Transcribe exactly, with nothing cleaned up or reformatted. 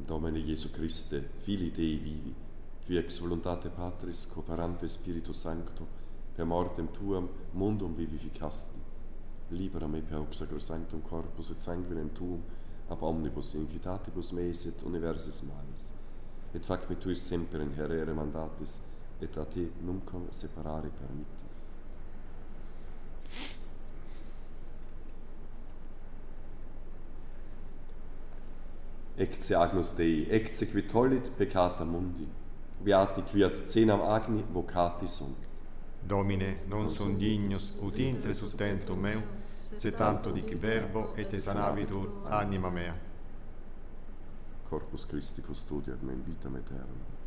Domine Iesu Christe, Filii Dei vivi, qui ex voluntate Patris, cooperante Spiritu Sancto, per mortem tuam mundum vivificasti, libera me per hoc sacrosanctum corpus et sanguinem tuum, ab omnibus iniquitatibus meis et universis malis, et fac me tuis semper in herere mandatis, et a te numquam separare permittis. Ecce agnus Dei, ecce qui tollit peccata mundi, beati qui ad cenam agni vocati sunt. Domine, non sum dignus ut intre sus tentum meu, se tanto dic verbo et sanabitur anima mea. Corpus Christi custodiat me in vitam aeternam.